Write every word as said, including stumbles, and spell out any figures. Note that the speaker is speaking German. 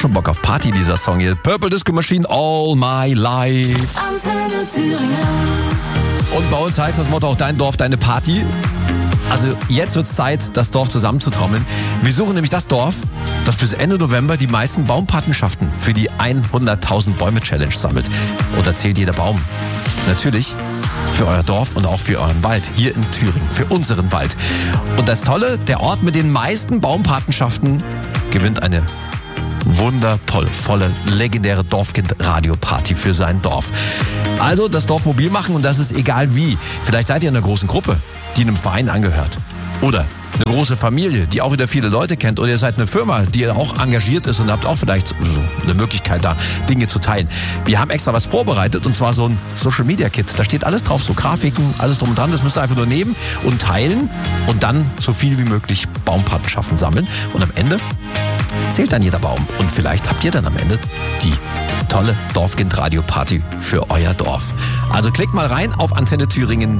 schon Bock auf Party, dieser Song hier. Purple Disco Machine, All My Life. Antenne Thüringen. Und bei uns heißt das Motto auch Dein Dorf, deine Party. Also jetzt wird's Zeit, das Dorf zusammenzutrommeln. Wir suchen nämlich das Dorf, das bis Ende November die meisten Baumpatenschaften für die hunderttausend Bäume Challenge sammelt. Und da zählt jeder Baum. Natürlich für euer Dorf und auch für euren Wald hier in Thüringen, für unseren Wald. Und das Tolle, der Ort mit den meisten Baumpatenschaften gewinnt eine wundervolle, legendäre Dorfkind-Radio-Party für sein Dorf. Also das Dorf mobil machen und das ist egal wie. Vielleicht seid ihr in einer großen Gruppe, die einem Verein angehört. Oder eine große Familie, die auch wieder viele Leute kennt. Oder ihr seid eine Firma, die auch engagiert ist und habt auch vielleicht so eine Möglichkeit da, Dinge zu teilen. Wir haben extra was vorbereitet und zwar so ein Social-Media-Kit. Da steht alles drauf, so Grafiken, alles drum und dran. Das müsst ihr einfach nur nehmen und teilen und dann so viel wie möglich Baumpatenschaften sammeln. Und am Ende zählt dann jeder Baum. Und vielleicht habt ihr dann am Ende die tolle Dorfkind-Radio-Party für euer Dorf. Also klickt mal rein auf Antenne Thüringen.